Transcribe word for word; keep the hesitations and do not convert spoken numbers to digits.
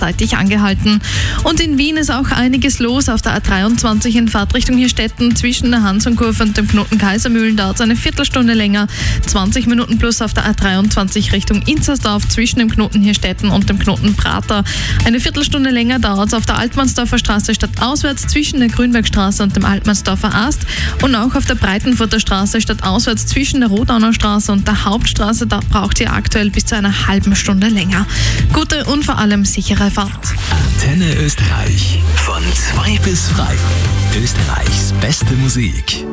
kurzzeitig angehalten. Und in Wien ist auch einiges los auf der A dreiundzwanzig in Fahrtrichtung Hirstetten zwischen der Hansonkurve und dem Knoten Kaisermühlen dauert es eine Viertelstunde länger. zwanzig Minuten plus auf der A dreiundzwanzig Richtung Inzersdorf zwischen dem Knoten Hirstetten und dem Knoten Prater. Eine Viertelstunde länger dauert es auf der Altmannsdorfer Straße stadtauswärts zwischen der Grünbergstraße und dem Altmannsdorfer Ast und auch auf der Breitenfurter Straße stadtauswärts zwischen der Rodauner Straße und der Hauptstraße. Da braucht ihr aktuell bis zu einer halben Stunde länger. Gute und vor allem sichere Fahrt. Antenne Österreich von zwei bis frei. Österreichs beste Musik.